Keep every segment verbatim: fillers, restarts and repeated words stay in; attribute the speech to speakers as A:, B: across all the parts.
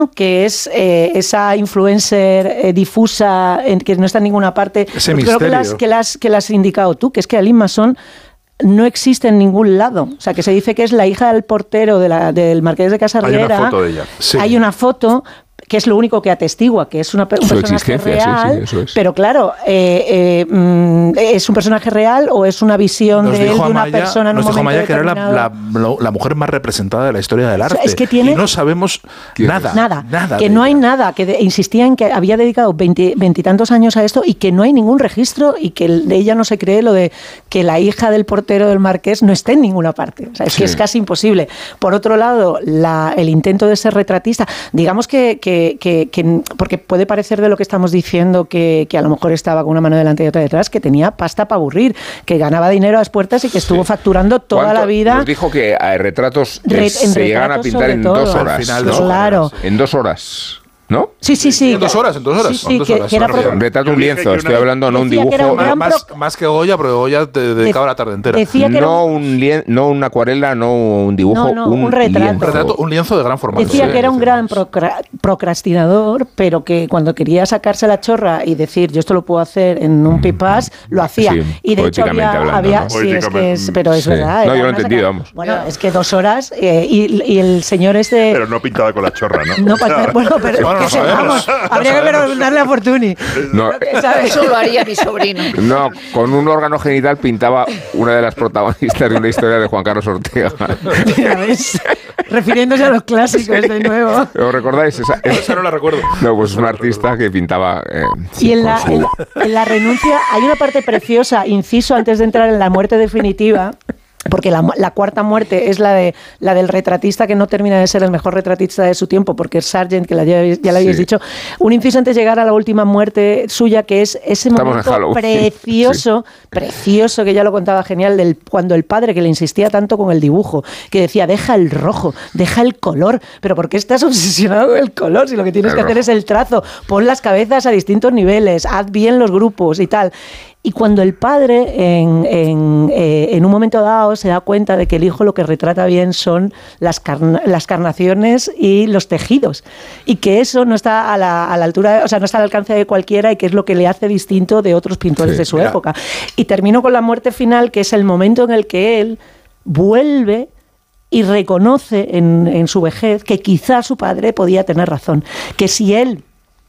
A: que es eh, esa influencer eh, difusa en, que no está en ninguna parte.
B: Ese
A: creo que las, que, las, que las has indicado tú, que es que Aline Masson no existe en ningún lado. O sea, que se dice que es la hija del portero de la, del Marqués de Casarriera.
B: Hay una foto de ella.
A: Sí. Hay una foto que es lo único que atestigua, que es una, un
C: Su
A: personaje real,
C: sí, sí, eso es.
A: pero claro, eh, eh, ¿es un personaje real o es una visión
B: nos
A: de él, de una
B: Amaya,
A: persona en un
B: nos
A: momento
B: dijo Amaya que era
A: determinado?
B: la, la, la mujer más representada de la historia del arte.
A: O sea, es que tiene,
B: y no sabemos nada.
A: Nada,
B: nada
A: que no hay nada, que de, insistía en que había dedicado veintitantos años a esto y que no hay ningún registro y que de ella no se cree lo de que la hija del portero del Marqués no esté en ninguna parte. O sea, es sí. que es casi imposible. Por otro lado, la, el intento de ser retratista, digamos que, que, que, que porque puede parecer de lo que estamos diciendo que, que a lo mejor estaba con una mano delante y otra detrás, que tenía pasta para aburrir, que ganaba dinero a las puertas y que estuvo sí. facturando toda la vida.
C: Nos dijo que hay retratos
A: Re,
C: se
A: en
C: llegan a pintar en dos horas.
B: Al final
C: ¿no?
B: de su
A: claro.
B: carrera, sí.
C: En dos horas. ¿No?
A: Sí, sí, sí.
B: En dos horas, en dos horas.
A: Sí, sí,
B: dos
A: que,
B: horas
A: que era pro...
C: Un retrato, un lienzo, estoy hablando, no un dibujo.
A: Que un
B: más,
A: pro...
B: más, más que Goya, pero Goya te dedicaba la tarde entera.
A: Decía que
C: no,
A: era...
C: un lien... no una acuarela, no un dibujo,
A: no, no,
C: un,
A: un retrato.
C: lienzo.
B: Un retrato, un lienzo de gran formato.
A: Decía
B: sí,
A: que era un gran
B: más.
A: procra... procrastinador, pero que cuando quería sacarse la chorra y decir yo esto lo puedo hacer en un pipas, lo hacía.
C: Sí,
A: y de hecho había...
C: hablando,
A: había
C: ¿no?
A: sí, es que es, pero es
C: sí.
A: verdad.
C: No, yo lo he entendido,
A: sacar...
C: vamos.
A: Bueno, es que dos horas eh, y, y el señor este...
D: Pero no pintaba con la chorra, ¿no?
A: No, para, bueno, pero
B: bueno,
A: que
B: no
A: se,
B: sabemos.
A: vamos, habría que preguntarle a Fortuny.
C: No,
E: eso lo haría mi sobrino.
C: No, con un órgano genital pintaba una de las protagonistas de una historia de Juan Carlos Ortega.
A: Mira, ¿ves? Refiriéndose a los clásicos de nuevo.
C: ¿Os recordáis? Esa,
B: esa no la recuerdo.
C: No, pues es un artista que pintaba... Eh,
A: sí, y en la, su... en, en la renuncia hay una parte preciosa, inciso, antes de entrar en la muerte definitiva... Porque la, la cuarta muerte es la de la del retratista que no termina de ser el mejor retratista de su tiempo, porque es Sargent, que la, ya, ya le habéis sí. dicho. Un inciso antes de llegar a la última muerte suya, que es ese
C: Estamos
A: momento precioso, sí. precioso, que ya lo contaba genial, del cuando el padre, que le insistía tanto con el dibujo, que decía, deja el rojo, deja el color, pero ¿por qué estás obsesionado con el color? Si lo que tienes el que rojo. hacer es el trazo, pon las cabezas a distintos niveles, haz bien los grupos y tal. Y cuando el padre, en, en, eh, en un momento dado, se da cuenta de que el hijo lo que retrata bien son las, carna, las carnaciones y los tejidos, y que eso no está a la, a la altura, o sea, no está al alcance de cualquiera, y que es lo que le hace distinto de otros pintores sí, de su mira. época. Y termino con la muerte final, que es el momento en el que él vuelve y reconoce en, en su vejez que quizá su padre podía tener razón, que si él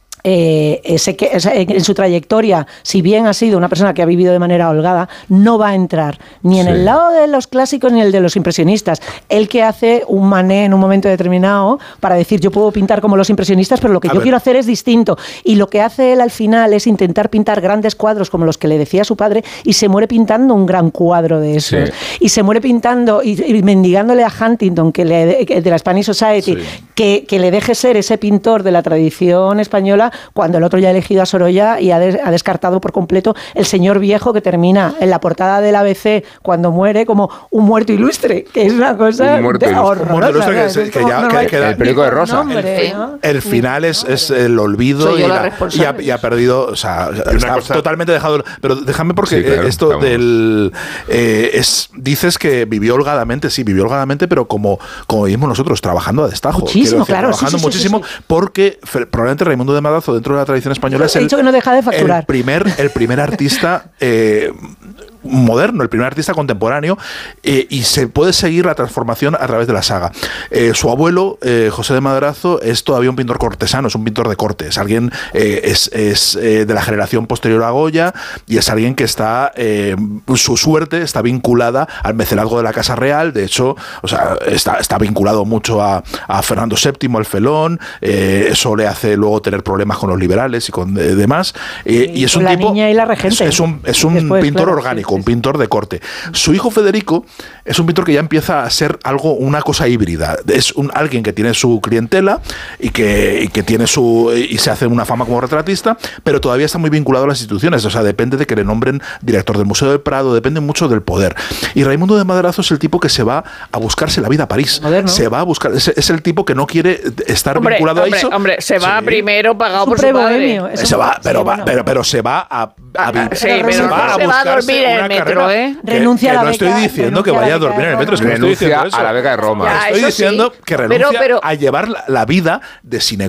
A: Eh, ese, ese, en su trayectoria, si bien ha sido una persona que ha vivido de manera holgada, no va a entrar ni en sí. el lado de los clásicos ni el de los impresionistas. El que hace un Manet en un momento determinado para decir yo puedo pintar como los impresionistas, pero lo que a yo ver. quiero hacer es distinto. Y lo que hace él al final es intentar pintar grandes cuadros como los que le decía su padre, y se muere pintando un gran cuadro de esos. Sí. Y se muere pintando y, y mendigándole a Huntington, que le, de la Spanish Society, sí. que, que le deje ser ese pintor de la tradición española, cuando el otro ya ha elegido a Sorolla y ha, de, ha descartado por completo el señor viejo, que termina en la portada del A B C cuando muere como un muerto ilustre, que es una cosa horrorosa.
B: Que, que ya, que, que
C: el periódico de Rosa.
A: Nombre,
B: el,
A: ¿no?
B: el final es, es el olvido y, la, y, ha, y ha perdido, o sea, está cosa, totalmente dejado. Pero déjame porque sí, claro, esto estamos. del eh, es dices que vivió holgadamente, sí, vivió holgadamente, pero como como vivimos nosotros, trabajando a destajo.
A: Muchísimo, decir, claro,
B: trabajando
A: sí, sí,
B: muchísimo,
A: sí, sí.
B: porque Probablemente Raimundo de Madrazo, dentro de la tradición española, es el,
A: dicho que no deja de facturar.
B: el primer el primer artista eh, moderno, el primer artista contemporáneo, eh, y se puede seguir la transformación a través de la saga. Eh, su abuelo, eh, José de Madrazo, es todavía un pintor cortesano, es un pintor de corte, es alguien, eh, es, es eh, de la generación posterior a Goya, y es alguien que está, eh, su suerte está vinculada al mecenazgo de la Casa Real. De hecho, o sea, está, está vinculado mucho a, a Fernando séptimo, el Felón, eh, eso le hace luego tener problemas con los liberales y con eh, demás, eh, y, y es un
A: la
B: tipo,
A: niña y la regente.
B: Es, es un, es un Después, pintor claro, orgánico, sí, sí, un pintor de corte. Su hijo Federico es un pintor que ya empieza a ser algo, una cosa híbrida. Es un, alguien que tiene su clientela y que, y que tiene su y se hace una fama como retratista, pero todavía está muy vinculado a las instituciones. O sea, depende de que le nombren director del Museo del Prado, depende mucho del poder. Y Raimundo de Madrazo es el tipo que se va a buscarse la vida a París.
A: Moderno.
B: Se va a buscar, es, es el tipo que no quiere estar
E: hombre,
B: vinculado
E: hombre,
B: a eso.
E: Hombre, se va
B: sí.
E: primero pagado por su padre.
B: Se va, pero, sí, va, bueno. pero, pero se va a, a, a,
E: sí, pero se va a, se va a dormir en el metro, ¿eh?
B: Que,
A: renuncia
B: que
A: a la
B: no
A: beca,
B: estoy diciendo que vaya a dormir en el metro, es que no estoy diciendo eso.
C: A la beca de Roma.
E: Ya,
B: estoy diciendo
E: sí.
B: que renuncia
E: pero, pero,
B: a llevar la, la vida de sinecura